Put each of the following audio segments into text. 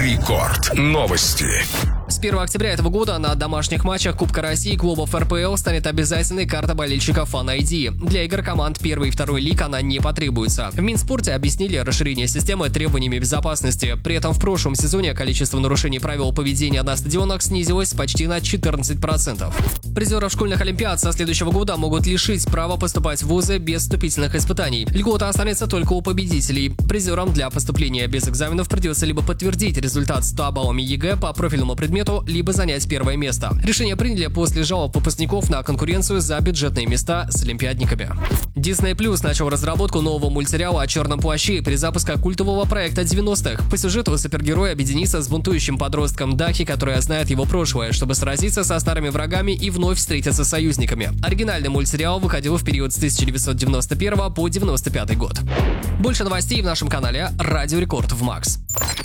Рекорд. Новости. С 1 октября этого года на домашних матчах Кубка России клубов РПЛ станет обязательной карта болельщика Fan ID. Для игр команд 1 и 2 лиг она не потребуется. В Минспорте объяснили расширение системы требованиями безопасности. При этом в прошлом сезоне количество нарушений правил поведения на стадионах снизилось почти на 14%. Призеров школьных олимпиад со следующего года могут лишить права поступать в вузы без вступительных испытаний. Льгота останется только у победителей. Призерам для поступления без экзаменов придется либо подтвердить результат 100 баллами ЕГЭ по профильному предмету, либо занять первое место. Решение приняли после жалоб выпускников на конкуренцию за бюджетные места с олимпиадниками. Disney Plus начал разработку нового мультсериала о Черном плаще и перезапуска культового проекта 90-х. По сюжету супергерой объединится с бунтующим подростком Дахи, который знает его прошлое, чтобы сразиться со старыми врагами и вновь встретиться с союзниками. Оригинальный мультсериал выходил в период с 1991 по 1995 год. Больше новостей в нашем канале Радио Рекорд в Макс.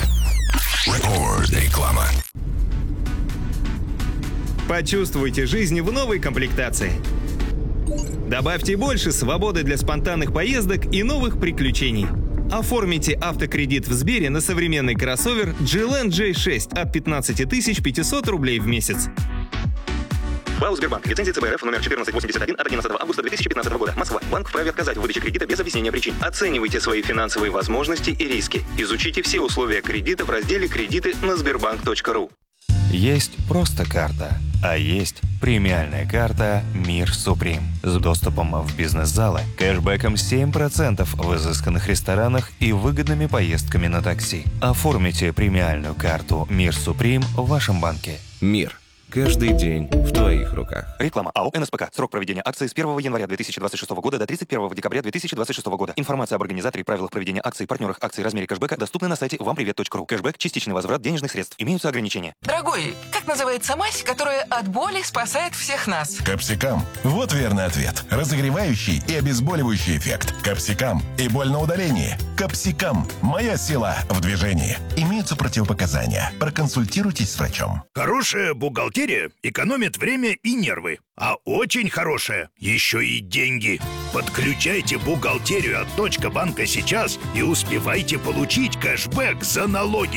Реклама. Почувствуйте жизнь в новой комплектации. Добавьте больше свободы для спонтанных поездок и новых приключений. Оформите автокредит в Сбере на современный кроссовер GLN J6 от 15 500 рублей в месяц. БАУ «Сбербанк». Лицензия ЦБРФ номер 1481 от 11 августа 2015 года. Москва. Банк вправе отказать в выдаче кредита без объяснения причин. Оценивайте свои финансовые возможности и риски. Изучите все условия кредита в разделе «Кредиты» на sberbank.ru. Есть просто карта, а есть премиальная карта «Мир Суприм» с доступом в бизнес-залы, кэшбэком 7% в изысканных ресторанах и выгодными поездками на такси. Оформите премиальную карту «Мир Суприм» в вашем банке. Мир. Каждый день в твоих руках. Реклама. АО «НСПК». Срок проведения акции с 1 января 2026 года до 31 декабря 2026 года. Информация об организаторе, правилах проведения акций, партнерах акций, размере кэшбэка доступны на сайте вампривет.ру. Кэшбэк – частичный возврат денежных средств. Имеются ограничения. Дорогой, как называется мазь, которая от боли спасает всех нас? Капсикам. Вот верный ответ. Разогревающий и обезболивающий эффект. Капсикам и боль на удалении. Капсикам. Моя сила в движении. Имеются противопоказания. Проконсультируйтесь с врачом. Хорошая бухгалтерия экономит время и нервы. А очень хорошая еще и деньги. Подключайте бухгалтерию от Точка банка сейчас и успевайте получить кэшбэк за налоги.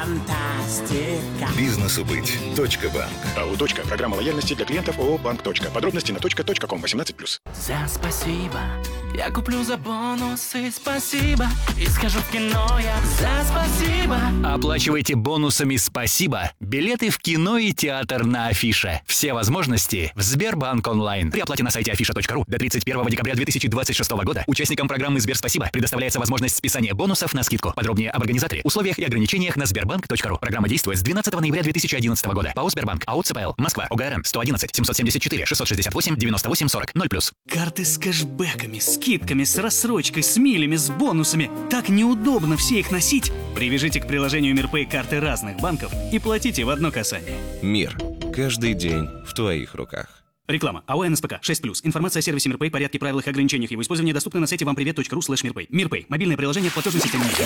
Фантастика. Бизнесу быть. Точка банк. АО «Точка». Программа лояльности для клиентов ООО «Банк. Точка». Подробности на точка.ком 18+. За спасибо. Я куплю за бонусы спасибо. И схожу в кино я за спасибо. Оплачивайте бонусами «Спасибо» билеты в кино и театр на афише. Все возможности в Сбербанк онлайн. При оплате на сайте afisha.ru до 31 декабря 2026 года участникам программы «Сберспасибо» предоставляется возможность списания бонусов на скидку. Подробнее об организаторе, условиях и ограничениях на sberbank.ru. Программа действует с 12 ноября 2011 года. ПАО «Сбербанк». АО ЦПЛ. Москва. ОГРН 111 774 668 98 40 0+. Карты с кэшбэками, скидками, с рассрочкой, с милями, с бонусами. Так неудобно все их носить. Привяжите к приложению МирПэй карты разных банков и платите в одно касание. Мир. Каждый день в твоих руках. Реклама. АО «НСПК». 6+. Информация о сервисе МирПэй, порядке, правилах и ограничениях его использования доступна на сайте вампривет.ру/мирпэй. МирПэй. Мобильное приложение в платежной системе.